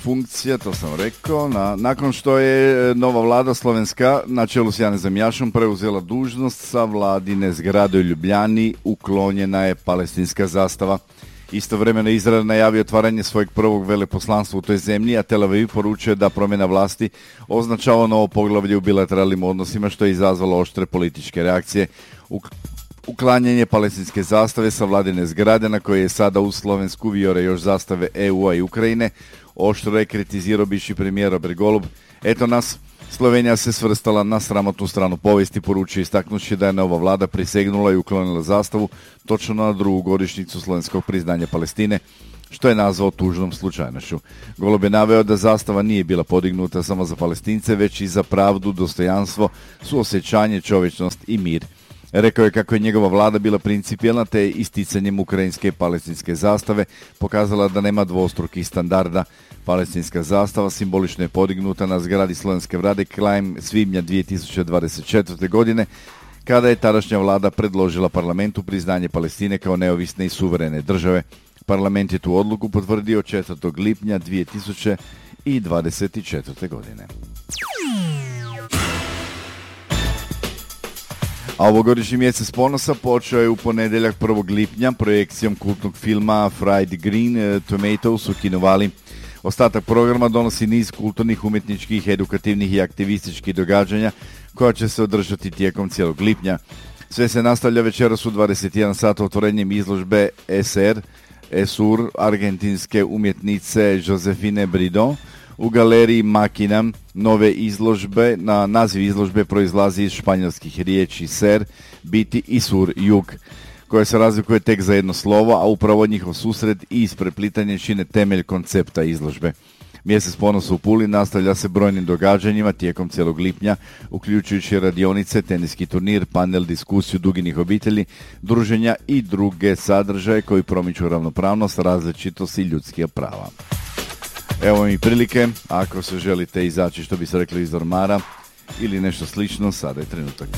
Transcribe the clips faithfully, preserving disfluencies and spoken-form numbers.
funkcija, to sam rekao. Na, nakon što je nova vlada slovenska na čelu s Janezom Janšom preuzela dužnost, sa vladine zgrade u Ljubljani uklonjena je palestinska zastava. Istovremeno Izrael najavio otvaranje svojeg prvog veleposlanstva u toj zemlji, a Tel Aviv poručuje da promjena vlasti označava novo poglavlje u bilateralnim odnosima, što je izazvalo oštre političke reakcije. Uklanjanje palestinske zastave sa vladine zgrade, na koje je sada uz Slovensku vijore još zastave E U-a i Ukrajine, oštro je kritizirao bivši premijer Robert Golob. Eto nas, Slovenija se svrstala na sramotnu stranu povijesti, poručuje istaknući da je nova vlada prisegnula i uklonila zastavu točno na drugu godišnjicu slovenskog priznanja Palestine, što je nazvao tužnom slučajnošću. Golob je naveo da zastava nije bila podignuta samo za Palestince, već i za pravdu, dostojanstvo, suosjećanje, čovječnost i mir. Rekao je kako je njegova vlada bila principijelna, te je isticanjem ukrajinske i palestinske zastave pokazala da nema dvostrukih standarda. Palestinska zastava simbolično je podignuta na zgradi slovenske vlade krajem svibnja dvije tisuće dvadeset četvrte. godine, kada je tadašnja vlada predložila parlamentu priznanje Palestine kao neovisne i suverene države. Parlament je tu odluku potvrdio četvrtog lipnja dvije tisuće dvadeset četvrte. godine. A ovogodišnji mjesec ponosa počeo je u ponedjeljak prvog lipnja projekcijom kultnog filma Fried Green Tomatoes u kinovali. Ostatak programa donosi niz kulturnih, umjetničkih, edukativnih i aktivističkih događanja koja će se održati tijekom cijelog lipnja. Sve se nastavlja večeras u dvadeset jedan sata otvorenjem izložbe S R, Esur, argentinske umjetnice Josefine Bridon, u galeriji Makina. Nove izložbe, na naziv izložbe proizlazi iz španjolskih riječi ser, biti i sur, jug, koje se razlikuje tek za jedno slovo, a upravo njihov susret i ispreplitanje čine temelj koncepta izložbe. Mjesec ponosa u Puli nastavlja se brojnim događanjima tijekom cijelog lipnja, uključujući radionice, teniski turnir, panel, diskusiju duginih obitelji, druženja i druge sadržaje koji promiču ravnopravnost, različitost i ljudskih prava. Evo mi prilike, ako se želite izaći, što bi se rekli, iz ormara ili nešto slično, sada je trenutak.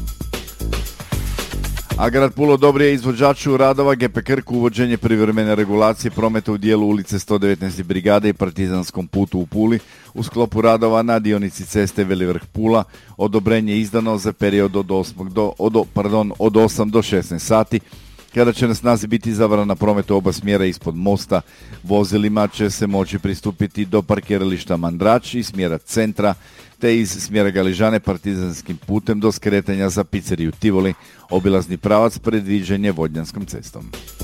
A grad Pula odobrio izvođaču radova G P Krk uvođenje privremene regulacije prometa u dijelu ulice sto devetnaeste brigade i Partizanskom putu u Puli u sklopu radova na dionici ceste Veli Vrh Pula. Odobrenje je izdano za period od, osam do, od, pardon, od osam do šesnaest sati, kada će na snazi biti zabrana prometa oba smjera ispod mosta. Vozilima će se moći pristupiti do parkirališta Mandrač iz smjera centra, te iz smjera Galižane Partizanskim putem do skretanja za pizzeriju Tivoli. Obilazni pravac predviđen je Vodnjanskom cestom.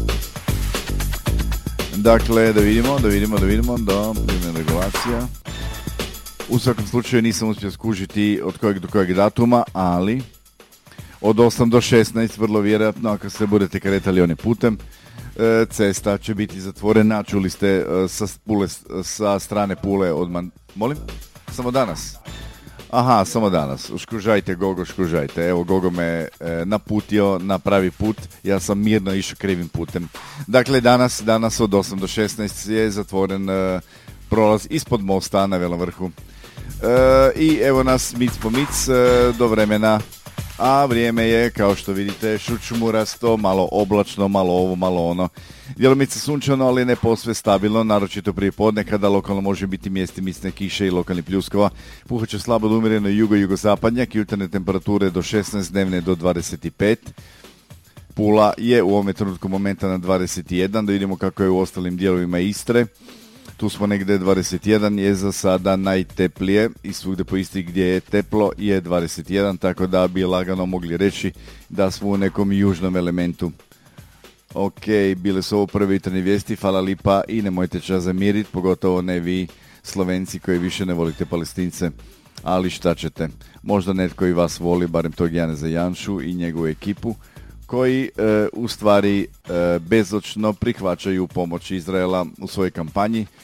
Dakle, da vidimo, da vidimo, da vidimo, da primjena regulacija. U svakom slučaju nisam uspio skužiti od kojeg do kojeg datuma, ali od osam do šesnaest, vrlo vjerojatno, ako se budete kretali onim putem, cesta će biti zatvorena. Čuli ste sa, Pule, sa strane Pule od Man... Molim? Samo danas? Aha, samo danas. Škružajte, Gogo, škružajte. Evo, Gogo me e, naputio na pravi put. Ja sam mirno išao krivim putem. Dakle, danas, danas od osam do šesnaest je zatvoren e, prolaz ispod mosta na Velom Vrhu. E, I evo nas mic po mic e, do vremena. A vrijeme je, kao što vidite, šučmurasto, malo oblačno, malo ovo, malo ono. Djelomice sunčano, ali ne posve stabilno, naročito prije podne, kada lokalno može biti mjestimice kiše i lokalni pljuskova. Puhat će slabo do umjereno jugo-jugozapadnjak, jutarnje temperature do šesnaest, dnevne do dvadeset pet. Pula je u ovome trenutku momenta na dvadeset jedan, da vidimo kako je u ostalim dijelovima Istre. Tu smo negdje dvadeset jedan, je za sada najteplije i svugdje po Istri gdje je teplo je dvadeset jedan, tako da bi lagano mogli reći da smo u nekom južnom elementu. Ok, bile su ovo prve jutarnje vijesti, hvala lipa i nemojte čas zamiriti, pogotovo ne vi Slovenci koji više ne volite Palestince, ali šta ćete, možda netko i vas voli, barem tog Janeza Janšu i njegovu ekipu, koji e, u stvari e, bezočno prihvaćaju pomoć Izraela u svojoj kampanji, e,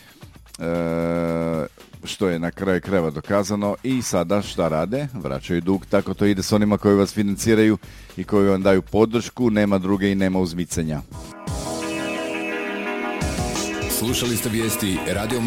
što je na kraju krajeva dokazano, i sada šta rade? Vraćaju dug. Tako to ide s onima koji vas financiraju i koji vam daju podršku, nema druge i nema uzmicanja. Slušali ste vijesti Radio